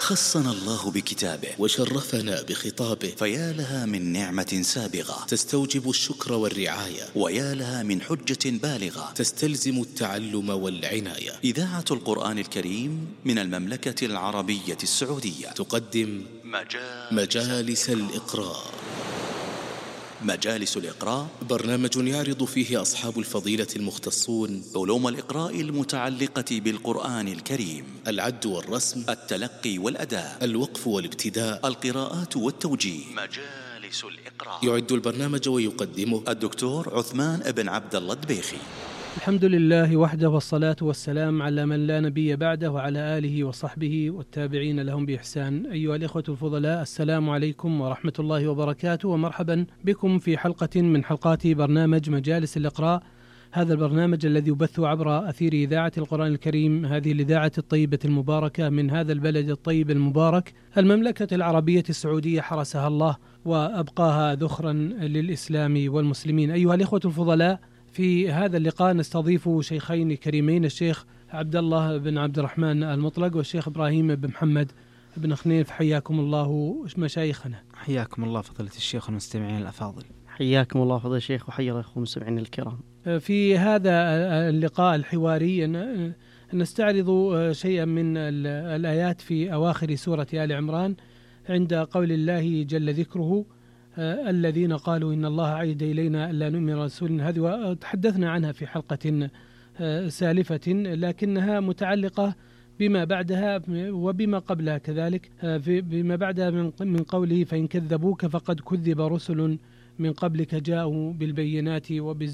خصنا الله بكتابه وشرفنا بخطابه، فيا لها من نعمة سابغة تستوجب الشكر والرعاية، ويا لها من حجة بالغة تستلزم التعلم والعناية. إذاعة القرآن الكريم من المملكة العربية السعودية تقدم مجالس الإقراء. مجالس الإقراء برنامج يعرض فيه أصحاب الفضيلة المختصون علوم الإقراء المتعلقة بالقرآن الكريم: العد والرسم، التلقي والأداء، الوقف والابتداء، القراءات والتوجيه. مجالس الإقراء. يعد البرنامج ويقدمه الدكتور عثمان بن عبد الله الدبيخي. الحمد لله وحده، والصلاة والسلام على من لا نبي بعده وعلى آله وصحبه والتابعين لهم بإحسان. أيها الإخوة الفضلاء، السلام عليكم ورحمة الله وبركاته، ومرحبا بكم في حلقة من حلقات برنامج مجالس الإقراء. هذا البرنامج الذي يبث عبر أثير إذاعة القرآن الكريم، هذه الإذاعة الطيبة المباركة من هذا البلد الطيب المبارك، المملكة العربية السعودية، حرسها الله وأبقاها ذخرا للإسلام والمسلمين. أيها الإخوة الفضلاء، في هذا اللقاء نستضيف شيخين كريمين، الشيخ عبد الله بن عبد الرحمن المطلق والشيخ إبراهيم بن محمد بن خنيف. حياكم الله مشايخنا. حياكم الله فضيلة الشيخ والمستمعين الأفاضل. حياكم الله فضيلة الشيخ وحيا الأخوة المستمعين الكرام. في هذا اللقاء الحواري نستعرض شيئا من الآيات في أواخر سورة آل عمران، عند قول الله جل ذكره: الذين قالوا إن الله عهد إلينا ألا نؤمن رسول. هذه وتحدثنا عنها في حلقة سالفة، لكنها متعلقة بما بعدها وبما قبلها كذلك. بما بعدها من قوله: فإن كذبوك فقد كذب رسل من قبلك جاءوا بالبينات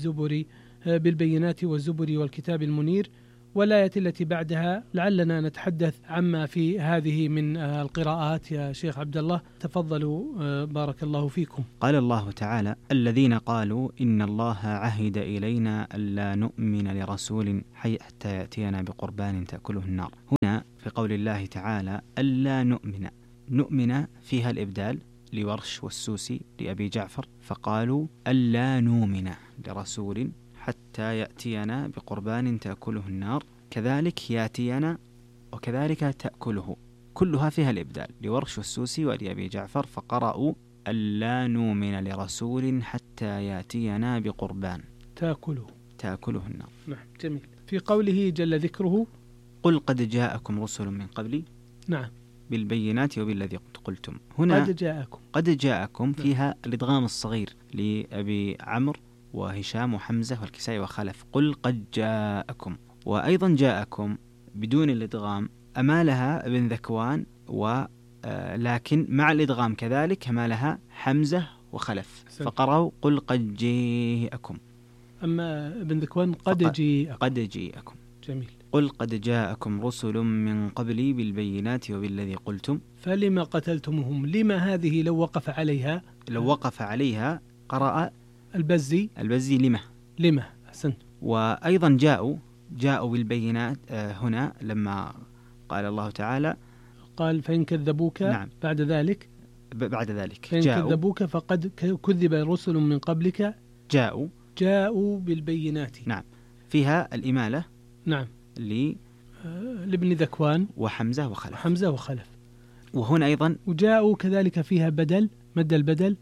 والزبر والكتاب المنير. والآية التي بعدها لعلنا نتحدث عما في هذه من القراءات. يا شيخ عبد الله تفضلوا بارك الله فيكم. قال الله تعالى: الذين قالوا إن الله عهد إلينا ألا نؤمن لرسول حتى يأتينا بقربان تأكله النار. هنا في قول الله تعالى ألا نؤمن فيها الإبدال لورش والسوسي لأبي جعفر، فقالوا ألا نؤمن لرسول حتى يأتينا بقربان تأكله النار، كذلك يأتينا وكذلك تأكله، كلها فيها الإبدال لورش والسوسي ولأبي جعفر، فقرأوا ألا نؤمن لرسول حتى يأتينا بقربان تأكله النار. نعم، جميل. في قوله جل ذكره: قل قد جاءكم رسل من قبلي. نعم، بالبينات وبالذي قلتم. هنا قد جاءكم فيها الإدغام الصغير لأبي عمرو وهشام وحمزة والكسائي وخلف. قل قد جاءكم. وأيضا جاءكم بدون الإدغام أمالها ابن ذكوان، لكن مع الإدغام كذلك أمالها حمزة وخلف، فقرأوا قل قد جاءكم. أما ابن ذكوان قد جاءكم. جميل. قل قد جاءكم رسل من قبلي بالبينات وبالذي قلتم فلما قتلتمهم. لما هذه لو وقف عليها قرأ البزي لما أحسنت. وأيضا جاءوا بالبينات هنا لما قال الله تعالى قال فإن كذبوك. نعم. بعد ذلك فإن كذبوك فقد كذب رسل من قبلك جاءوا بالبينات. نعم، فيها الإمالة. نعم، لابن ذكوان وحمزة وخلف. وهنا أيضا وجاءوا كذلك فيها مد البدل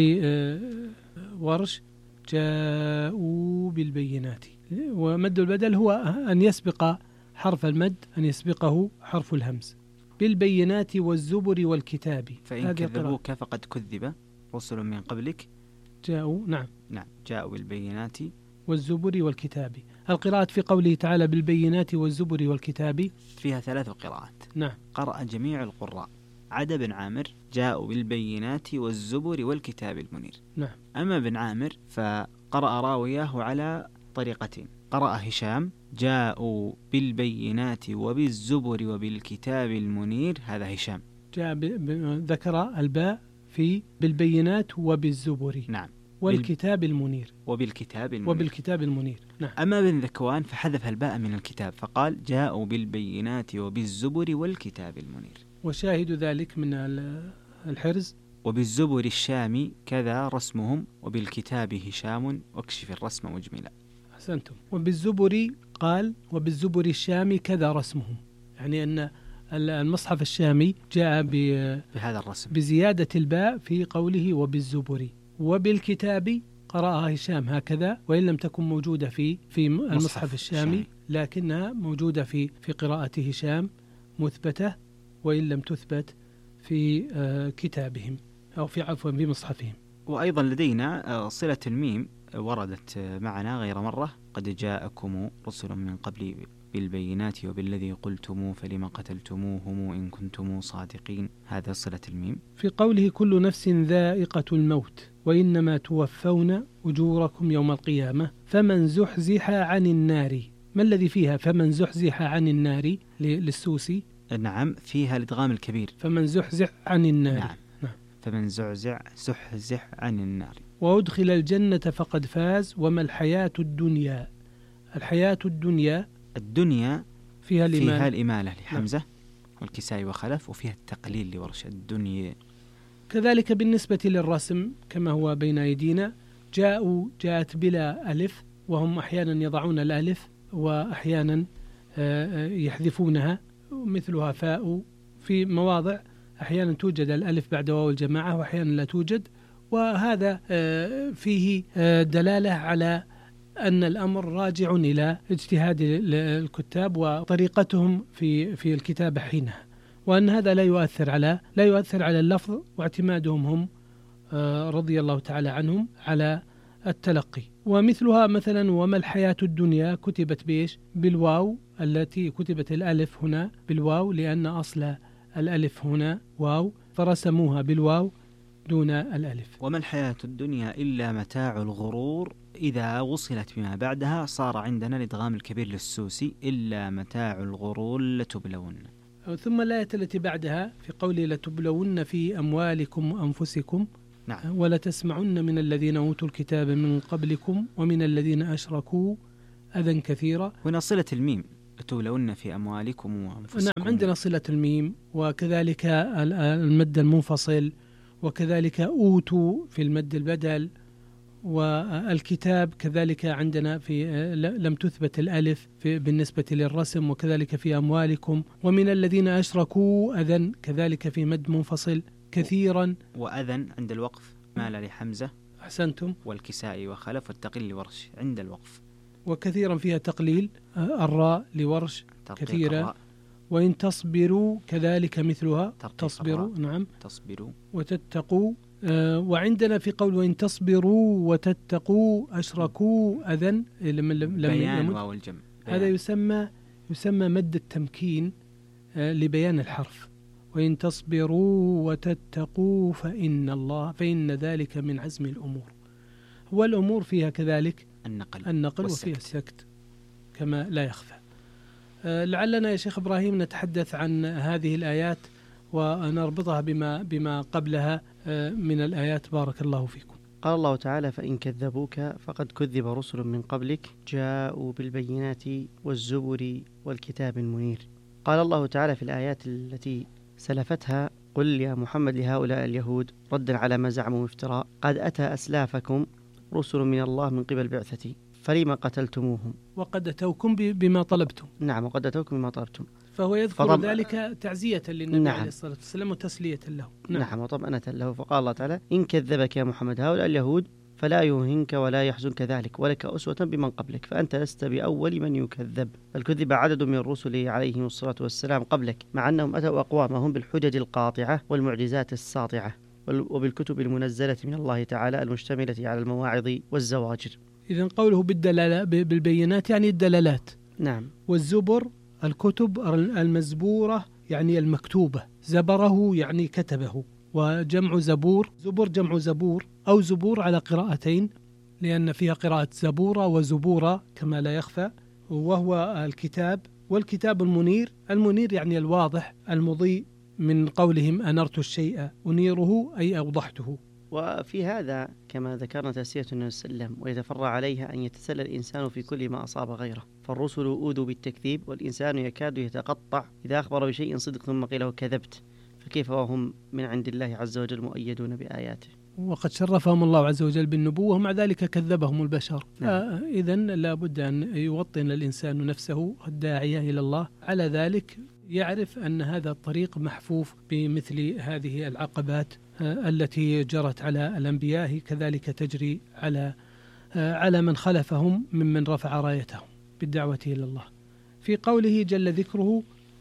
لورش جاءوا بالبينات. ومد البدل هو أن يسبق حرف المد أن يسبقه حرف الهمز. بالبينات والزبر والكتاب. فإن كذبوك فقد كذب رسل من قبلك جاءوا. نعم، جاءوا بالبينات والزبر والكتاب. القراءة في قوله تعالى بالبينات والزبر والكتاب فيها 3 قراءات. نعم، قرأ جميع القراء عدا بن عامر: جاءوا بالبينات والزبر والكتاب المنير. نعم. أما بن عامر فقرأ راوياه على طريقتين: قرأ هشام: جاءوا بالبينات وبالزبر وبالكتاب المنير، هذا هشام. ذكر الباء في بالبينات وبالزبر. نعم. والكتاب المنير. وبالكتاب المنير. نعم. أما بن ذكوان فحذف الباء من الكتاب فقال: جاءوا بالبينات وبالزبر والكتاب المنير. وشاهد ذلك من الحرز: وبالزبر الشامي كذا رسمهم وبالكتاب هشام واكشف الرسم مجملا. أحسنتم. وبالزبر قال: وبالزبر الشامي كذا رسمهم، يعني أن المصحف الشامي جاء بهذا الرسم بزيادة الباء في قوله وبالزبر. وبالكتاب قرأها هشام هكذا، وإن لم تكن موجودة في المصحف الشامي لكنها موجودة في قراءة هشام مثبتة، وإن لم تثبت في كتابهم أو في مصحفهم. وأيضا لدينا صلة الميم وردت معنا غير مرة: قد جاءكم رسل من قبل بالبينات وبالذي قلتم فلما قتلتموهم إن كنتم صادقين. هذا صلة الميم. في قوله كل نفس ذائقة الموت وإنما توفون أجوركم يوم القيامة فمن زحزح عن النار، ما الذي فيها فمن زحزح عن النار للسوسي؟ نعم، فيها الإدغام الكبير. فمن زحزح عن النار. نعم. فمن زحزح عن النار. وأدخل الجنة فقد فاز وما الحياة الدنيا. الحياة الدنيا فيها الإمالة لحمزة والكسائي وخلف، وفيها التقليل لورش الدنيا. كذلك بالنسبة للرسم كما هو بين أيدينا، جاءت بلا ألف، وهم أحيانا يضعون الألف وأحيانا يحذفونها، مثلها فاء في مواضع أحيانا توجد الألف بعد واو الجماعة وأحيانا لا توجد، وهذا فيه دلالة على أن الأمر راجع إلى اجتهاد الكتاب وطريقتهم في الكتابة حينها، وأن هذا لا يؤثر على اللفظ، واعتمادهم هم رضي الله تعالى عنهم على التلقي. ومثلها مثلا وما الحياة الدنيا كتبت بإيش؟ بالواو، التي كتبت الألف هنا بالواو لأن أصل الألف هنا واو، فرسموها بالواو دون الألف. وما الحياة الدنيا إلا متاع الغرور، إذا وصلت بما بعدها صار عندنا الإدغام الكبير للسوسي: إلا متاع الغرور لتبلون. ثم الآية التي بعدها في قوله لتبلون في أموالكم وأنفسكم، نعم، ولتسمعن من الذين أوتوا الكتاب من قبلكم ومن الذين أشركوا أذى كثيرا. هنا صلة الميم لتبلون في أموالكم وأنفسكم. نعم، عندنا صلة الميم، وكذلك المد المنفصل، وكذلك أوتوا في المد البدل، والكتاب كذلك عندنا في لم تثبت الألف بالنسبة للرسم، وكذلك في أموالكم، ومن الذين أشركوا أذى كذلك في مد منفصل كثيرا. وأذن عند الوقف مال لحمزة أحسنتم، والكسائي وخلف، والتقليل لورش عند الوقف. وكثيرا فيها تقليل الراء لورش كثيرا. وإن تصبروا كذلك مثلها تصبروا، نعم، تصبروا وتتقوا. وعندنا في قول وإن تصبروا وتتقوا أشركوا أذن بيان واو الجمع، هذا يسمى مد التمكين لبيان الحرف. وإن تصبروا وتتقوا فإن ذلك من عزم الأمور. والأمور فيها كذلك النقل وفيها السكت كما لا يخفى. لعلنا يا شيخ إبراهيم نتحدث عن هذه الآيات ونربطها بما قبلها من الآيات. بارك الله فيكم. قال الله تعالى فإن كذبوك فقد كذب رسل من قبلك جاءوا بالبينات والزبر والكتاب المنير. قال الله تعالى في الآيات التي سلفتها: قل يا محمد لهؤلاء اليهود ردا على ما زعموا افتراء قد أتى أسلافكم رسل من الله من قبل بعثتي فلما قتلتموهم. وقد أتوكم بما طلبتم. نعم، وقد أتوكم بما طلبتم. فهو يذكر ذلك تعزية للنبي عليه الصلاة والسلام وتسلية له. نعم، وطمأنة له. فقال الله تعالى: إن كذبك يا محمد هؤلاء اليهود فلا يهنك ولا يحزنك ذلك ولك أسوة بمن قبلك فأنت لست بأول من يكذب، بل كذب عدد من الرسل عليهم الصلاة والسلام قبلك مع أنهم أتوا أقوامهم بالحجج القاطعة والمعجزات الساطعة وبالكتب المنزلة من الله تعالى المشتملة على المواعظ والزواجر. إذن قوله بالبينات يعني الدلالات. نعم. والزبر الكتب المزبورة يعني المكتوبة، زبره يعني كتبه، وجمع زبور، زبر جمع زبور أو زبور على قراءتين، لأن فيها قراءة زبورة وزبورة كما لا يخفى، وهو الكتاب. والكتاب المنير يعني الواضح المضيء، من قولهم أنرت الشيء أنيره أي أوضحته. وفي هذا كما ذكرنا تسلية النبي صلى الله عليه وسلم، ويتفرع عليها أن يتسلى الإنسان في كل ما أصاب غيره، فالرسل أوذوا بالتكذيب والإنسان يكاد يتقطع إذا أخبر بشيء صدق ثم قيل له كذبت، فكيف وهم من عند الله عز وجل مؤيدون بآياته. وقد شرفهم الله عز وجل بالنبوة ومع ذلك كذبهم البشر. إذن لا بد أن يوطن الإنسان نفسه الداعية إلى الله على ذلك، يعرف أن هذا الطريق محفوف بمثل هذه العقبات التي جرت على الأنبياء، كذلك تجري على من خلفهم ممن رفع رايتهم بالدعوة إلى الله. في قوله جل ذكره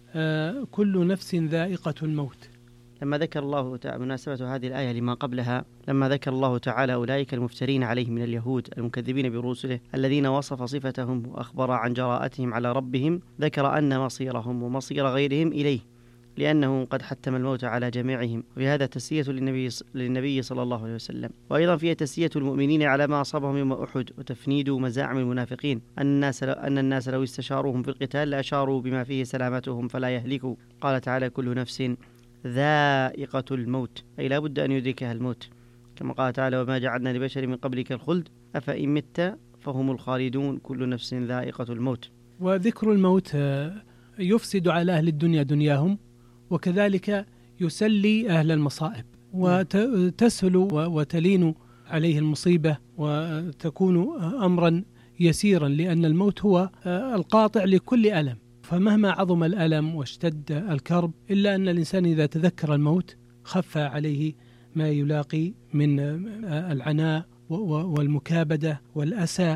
كل نفس ذائقة الموت، لما ذكر الله تعالى مناسبة هذه الآية لما قبلها، لما ذكر الله تعالى أولئك المفترين عليه من اليهود المكذبين برسله الذين وصف صفتهم وأخبر عن جراءتهم على ربهم، ذكر أن مصيرهم ومصير غيرهم إليه، لأنه قد حتم الموت على جميعهم. وفي هذا تسلية للنبي صلى الله عليه وسلم، وأيضا فيها تسلية المؤمنين على ما أصابهم يوم أحد، وتفنيد مزاعم المنافقين أن الناس لو استشاروهم في القتال لأشاروا بما فيه سلامتهم فلا يهلكوا. قال تعالى كل نفس ذائقة الموت، أي لا بد أن يدركها الموت، كما قال تعالى وما جعلنا لبشر من قبلك الخلد أفإن مت فهم الخالدون كل نفس ذائقة الموت. وذكر الموت يفسد على أهل الدنيا دنياهم، وكذلك يسلي أهل المصائب، وتسهل وتلين عليه المصيبة وتكون أمرا يسيرا، لأن الموت هو القاطع لكل ألم. فمهما عظم الألم واشتد الكرب إلا أن الإنسان إذا تذكر الموت خف عليه ما يلاقي من العناء والمكابدة والأسى.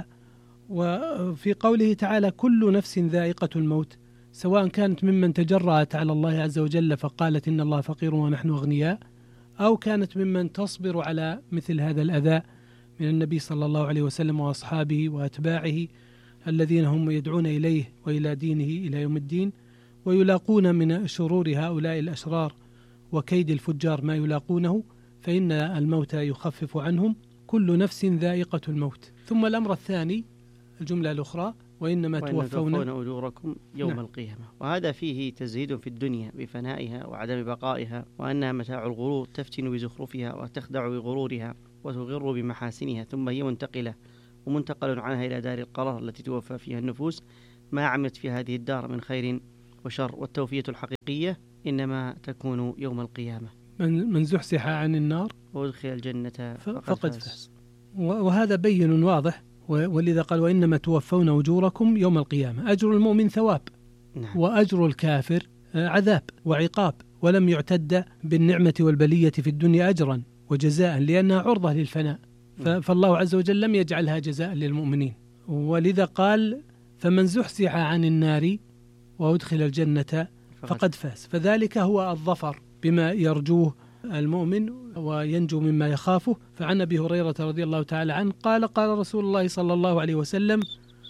وفي قوله تعالى كل نفس ذائقة الموت، سواء كانت ممن تجرأت على الله عز وجل فقالت إن الله فقير ونحن أغنياء، أو كانت ممن تصبر على مثل هذا الأذى من النبي صلى الله عليه وسلم وأصحابه وأتباعه الذين هم يدعون إليه وإلى دينه إلى يوم الدين، ويلاقون من شرور هؤلاء الأشرار وكيد الفجار ما يلاقونه، فإن الموت يخفف عنهم. كل نفس ذائقة الموت. ثم الأمر الثاني الجملة الأخرى وإنما توفون أجوركم يوم القيامة، وهذا فيه تزهيد في الدنيا بفنائها وعدم بقائها، وأنها متاع الغرور تفتن بزخرفها وتخدع بغرورها وتغر بمحاسنها، ثم هي منتقلة ومنتقل عنها إلى دار القرار التي توفى فيها النفوس ما عملت في هذه الدار من خير وشر، والتوفية الحقيقية إنما تكون يوم القيامة. من زحزح عن النار وأدخل الجنة فقد فاز. وهذا بين واضح، ولذا قال وإنما توفون أجوركم يوم القيامة. أجر المؤمن ثواب، نعم. وأجر الكافر عذاب وعقاب، ولم يعتد بالنعمة والبلية في الدنيا أجرا وجزاء لأنها عرضة للفناء، فالله عز وجل لم يجعلها جزاء للمؤمنين. ولذا قال فمن زحزح عن النار وأدخل الجنة فقد فاز، فذلك هو الظفر بما يرجوه المؤمن وينجو مما يخافه. فعن أبي هريرة رضي الله تعالى عنه قال قال رسول الله صلى الله عليه وسلم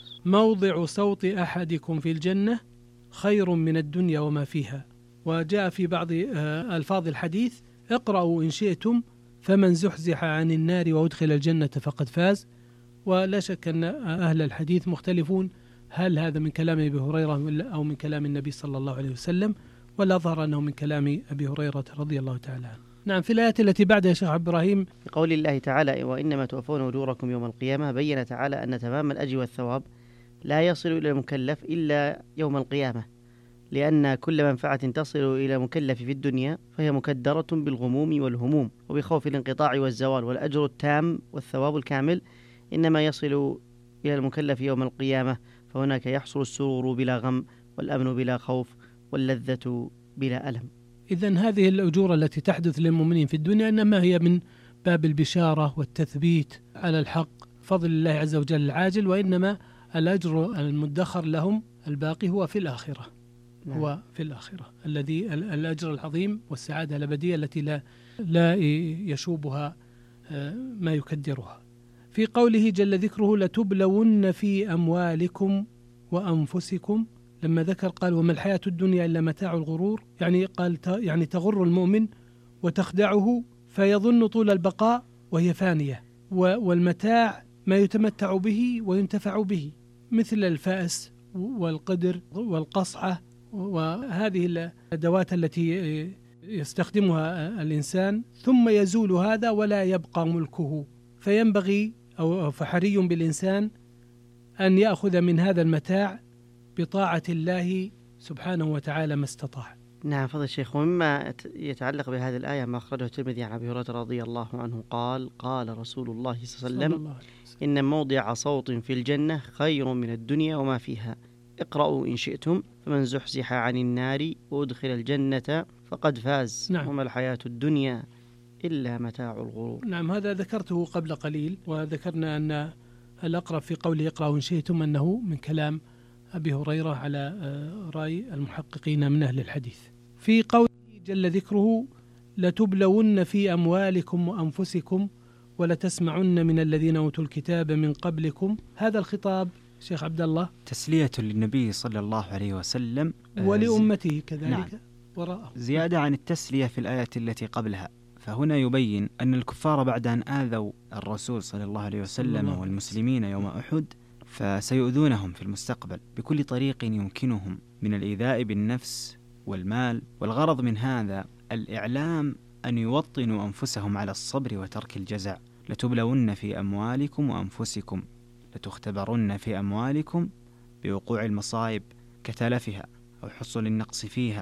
موضع صوت أحدكم في الجنة خير من الدنيا وما فيها. وجاء في بعض ألفاظ الحديث اقرأوا إن شئتم فمن زحزح عن النار وأدخل الجنة فقد فاز. ولا شك أن أهل الحديث مختلفون هل هذا من كلام أبي هريرة أو من كلام النبي صلى الله عليه وسلم، ولا ظهر أنه من كلام أبي هريرة رضي الله تعالى عنه. نعم. في الآيات التي بعدها شيخ إبراهيم في قول الله تعالى وإنما توفون أجوركم يوم القيامة، بين تعالى أن تمام الأجر والثواب لا يصل إلى المكلف إلا يوم القيامة، لأن كل منفعة تصل إلى المكلف في الدنيا فهي مكدرة بالغموم والهموم وبخوف الانقطاع والزوال، والأجر التام والثواب الكامل إنما يصل إلى المكلف يوم القيامة، فهناك يحصل السرور بلا غم والأمن بلا خوف واللذة بلا ألم. إذن هذه الأجور التي تحدث للمؤمنين في الدنيا إنما هي من باب البشارة والتثبيت على الحق فضل الله عز وجل العاجل، وإنما الأجر المدخر لهم الباقي هو في الآخرة. نعم. هو في الآخرة الذي الأجر العظيم والسعادة الأبدية التي لا يشوبها ما يكدرها. في قوله جل ذكره لتبلون في أموالكم وأنفسكم، لما ذكر قال وما الحياة الدنيا إلا متاع الغرور، يعني قال يعني تغر المؤمن وتخدعه فيظن طول البقاء وهي فانية، والمتاع ما يتمتع به وينتفع به مثل الفأس والقدر والقصعة، وهذه الأدوات التي يستخدمها الإنسان، ثم يزول هذا ولا يبقى ملكه. فينبغي أو فحري بالإنسان أن يأخذ من هذا المتاع بطاعة الله سبحانه وتعالى ما استطاع. نعم فضل الشيخ. ومما يتعلق بهذه الآية ما أخرجه الترمذي عن أبي هريرة رضي الله عنه قال قال رسول الله صلى الله عليه وسلم إن موضع صوت في الجنة خير من الدنيا وما فيها، اقرأوا إن شئتم فمن زحزح عن النار وأدخل الجنة فقد فاز. نعم. وما الحياة الدنيا إلا متاع الغرور. نعم، هذا ذكرته قبل قليل، وذكرنا أن الأقرب في قوله اقرأوا إن شئتم أنه من كلام أبي هريرة على رأي المحققين من أهل الحديث. في قوله جل ذكره لتبلون في أموالكم وأنفسكم ولتسمعن من الذين أوتوا الكتاب من قبلكم، هذا الخطاب شيخ عبد الله تسلية للنبي صلى الله عليه وسلم ولأمته كذلك. نعم. وراءه زيادة عن التسلية في الآية التي قبلها. فهنا يبين أن الكفار بعد أن آذوا الرسول صلى الله عليه وسلم والمسلمين يوم أحد فسيؤذونهم في المستقبل بكل طريق يمكنهم من الإيذاء بالنفس والمال. والغرض من هذا الإعلام أن يوطنوا أنفسهم على الصبر وترك الجزع. لتبلون في أموالكم وأنفسكم، لتختبرن في أموالكم بوقوع المصائب كتلفها أو حصول النقص فيها،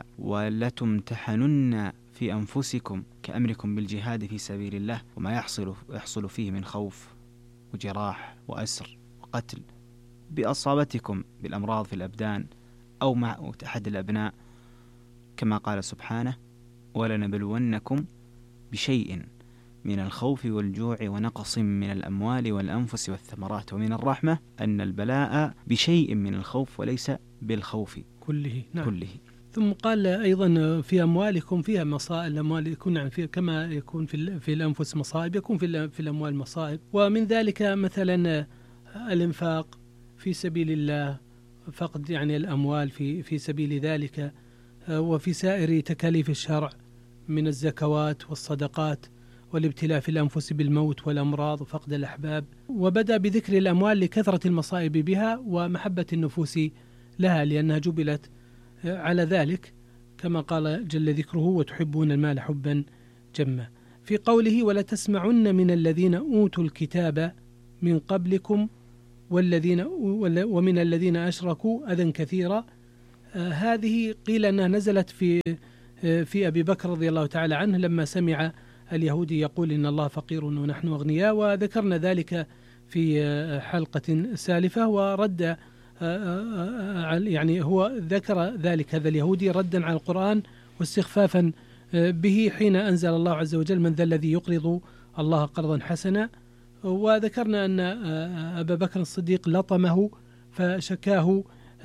ولتمتحنن في أنفسكم كأمركم بالجهاد في سبيل الله وما يحصل فيه من خوف وجراح وأسر وقتل، بأصابتكم بالأمراض في الأبدان أو مع أحد الأبناء، كما قال سبحانه ولنبلونكم بشيء من الخوف والجوع ونقص من الأموال والأنفس والثمرات. ومن الرحمة أن البلاء بشيء من الخوف وليس بالخوف كله. نعم. كله. ثم قال أيضا في أموالكم فيها مصائب، الأموال يكون يعني كما يكون في الأنفس مصائب يكون في الأموال مصائب، ومن ذلك مثلا الإنفاق في سبيل الله، فقد يعني الأموال في سبيل ذلك، وفي سائر تكاليف الشرع من الزكوات والصدقات، والابتلاء في الأنفس بالموت والأمراض وفقد الأحباب. وبدأ بذكر الأموال لكثرة المصائب بها ومحبة النفوس لها لأنها جبلت على ذلك، كما قال جل ذكره وتحبون المال حبا جما. في قوله ولتسمعن من الذين أوتوا الكتاب من قبلكم ومن الذين أشركوا أذى كثيرا، هذه قيل أنها نزلت في أبي بكر رضي الله تعالى عنه لما سمع اليهودي يقول إن الله فقير ونحن أغنياء، وذكرنا ذلك في حلقة سالفة، ورد يعني هو ذكر ذلك هذا اليهودي ردا على القرآن واستخفافا به حين أنزل الله عز وجل من ذا الذي يقرض الله قرضا حسنا. وذكرنا أن أبا بكر الصديق لطمه فشكاه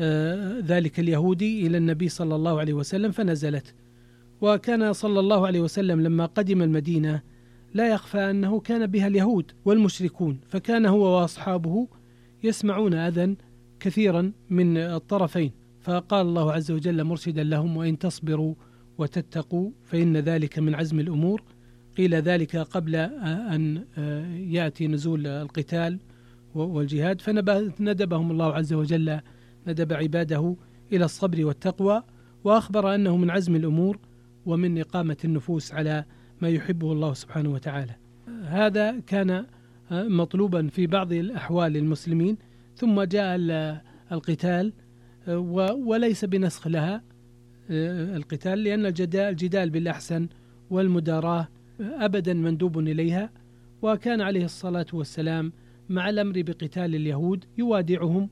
ذلك اليهودي إلى النبي صلى الله عليه وسلم فنزلت. وكان صلى الله عليه وسلم لما قدم المدينة لا يخفى أنه كان بها اليهود والمشركون، فكان هو وأصحابه يسمعون أذى كثيرا من الطرفين، فقال الله عز وجل مرشدا لهم وإن تصبروا وتتقوا فإن ذلك من عزم الأمور. قيل ذلك قبل أن يأتي نزول القتال والجهاد، فندبهم الله عز وجل ندب عباده إلى الصبر والتقوى، وأخبر أنه من عزم الأمور ومن إقامة النفوس على ما يحبه الله سبحانه وتعالى. هذا كان مطلوبا في بعض الأحوال المسلمين، ثم جاء القتال وليس بنسخ لها القتال، لأن الجدال بالأحسن والمداراة أبدا مندوب إليها، وكان عليه الصلاة والسلام مع الأمر بقتال اليهود يوادعهم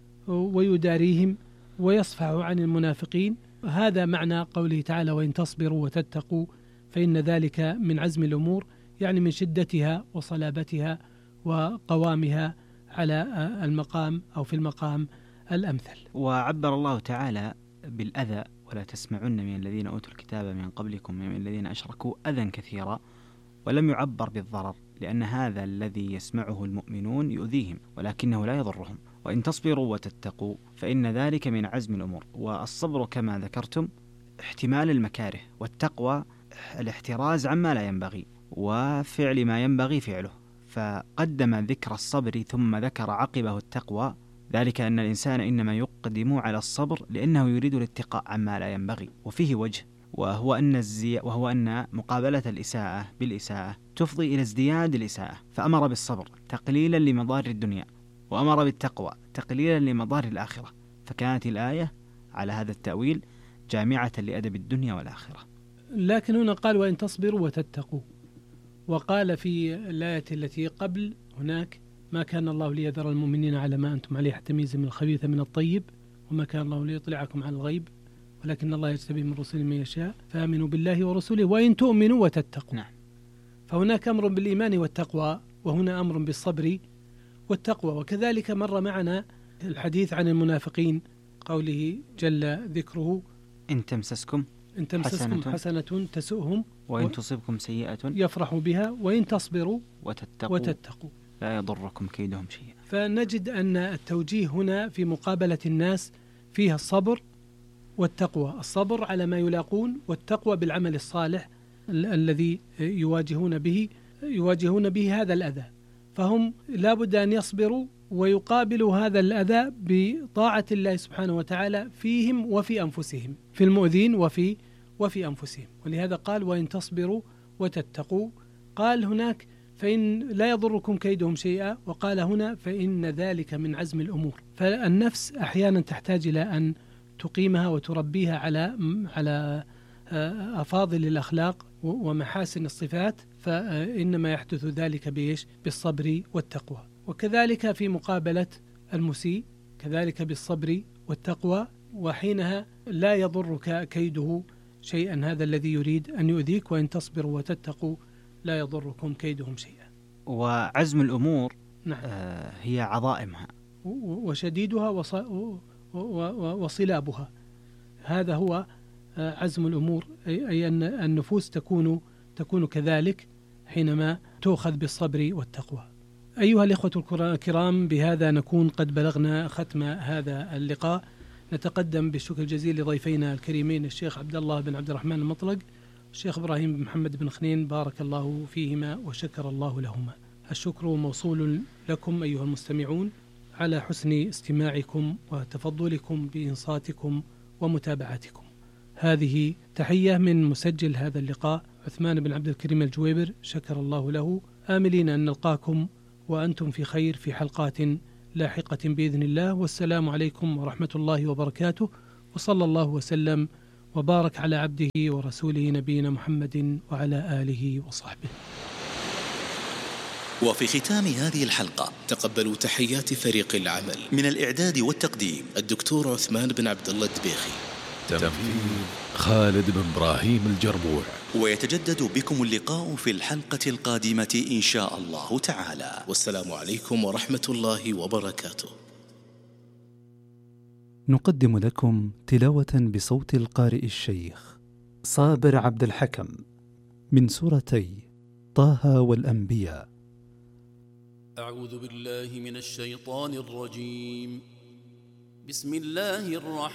ويداريهم ويصفح عن المنافقين. هذا معنى قوله تعالى وإن تصبروا وتتقوا فإن ذلك من عزم الأمور، يعني من شدتها وصلابتها وقوامها على المقام أو في المقام الأمثل. وعبر الله تعالى بالأذى ولا تسمعن من الذين أوتوا الكتاب من قبلكم من الذين أشركوا أذى كثيرا، ولم يعبر بالضرر، لأن هذا الذي يسمعه المؤمنون يؤذيهم ولكنه لا يضرهم. وإن تصبروا وتتقوا فإن ذلك من عزم الأمور. والصبر كما ذكرتم احتمال المكاره، والتقوى الاحتراز عما لا ينبغي وفعل ما ينبغي فعله. فقدم ذكر الصبر ثم ذكر عقبه التقوى، ذلك أن الإنسان إنما يقدم على الصبر لأنه يريد الاتقاء عما لا ينبغي. وفيه وجه، وهو أن مقابلة الإساءة بالإساءة تفضي إلى ازدياد الإساءة، فأمر بالصبر تقليلا لمضار الدنيا، وأمر بالتقوى تقليلا لمضار الآخرة، فكانت الآية على هذا التأويل جامعة لأدب الدنيا والآخرة. لكن هنا قال وإن تصبروا وتتقوا، وقال في الآية التي قبل هناك ما كان الله ليذر المؤمنين على ما أنتم عليه حتى يميز من الخبيث من الطيب، وما كان الله ليطلعكم على الغيب ولكن الله يجتبي من رسله من يشاء فآمنوا بالله ورسوله وإن تؤمنوا وتتقوا. نعم. فهناك أمر بالإيمان والتقوى وهنا أمر بالصبر والتقوى. وكذلك مر معنا الحديث عن المنافقين قوله جل ذكره إن تمسسكم حسنة تسؤهم وإن تصبكم سيئة يفرحوا بها وإن تصبروا وتتقوا لا يضركم كيدهم شيئا. فنجد أن التوجيه هنا في مقابلة الناس فيها الصبر والتقوى، الصبر على ما يلاقون والتقوى بالعمل الصالح الذي يواجهون به هذا الأذى. فهم لا بد أن يصبروا ويقابلوا هذا الأذى بطاعة الله سبحانه وتعالى فيهم وفي أنفسهم، في المؤذين وفي أنفسهم. ولهذا قال وإن تصبروا وتتقوا، قال هناك فإن لا يضركم كيدهم شيئا، وقال هنا فإن ذلك من عزم الأمور. فالنفس أحيانا تحتاج إلى أن تقيمها وتربيها على أفاضل الأخلاق ومحاسن الصفات، فإنما يحدث ذلك بالصبر والتقوى. وكذلك في مقابلة المسيء كذلك بالصبر والتقوى، وحينها لا يضرك كيده شيئا هذا الذي يريد أن يؤذيك، وإن تصبروا وتتقوا لا يضركم كيدهم شيئا. وعزم الأمور نعم. هي عظائمها وشديدها وصلابها، هذا هو عزم الأمور، أي أن النفوس تكون كذلك حينما تؤخذ بالصبر والتقوى. أيها الإخوة الكرام، بهذا نكون قد بلغنا ختم هذا اللقاء. نتقدم بالشكر الجزيل لضيفينا الكريمين الشيخ عبد الله بن عبد الرحمن المطلق والشيخ إبراهيم بن محمد بن خنين، بارك الله فيهما وشكر الله لهما. الشكر موصول لكم أيها المستمعون على حسن استماعكم وتفضلكم بإنصاتكم ومتابعتكم. هذه تحية من مسجل هذا اللقاء عثمان بن عبد الكريم الجويبر، شكر الله له، آملين أن نلقاكم وأنتم في خير في حلقات لاحقة بإذن الله. والسلام عليكم ورحمة الله وبركاته، وصلى الله وسلم وبارك على عبده ورسوله نبينا محمد وعلى آله وصحبه. وفي ختام هذه الحلقة تقبلوا تحيات فريق العمل من الإعداد والتقديم الدكتور عثمان بن عبد الله الدبيخي، تنفيذ خالد بن إبراهيم الجربوع. ويتجدد بكم اللقاء في الحلقة القادمة إن شاء الله تعالى. والسلام عليكم ورحمة الله وبركاته. نقدم لكم تلاوة بصوت القارئ الشيخ صابر عبد الحكم من سورتي طه والأنبياء. أعوذ بالله من الشيطان الرجيم. بسم الله الرحمن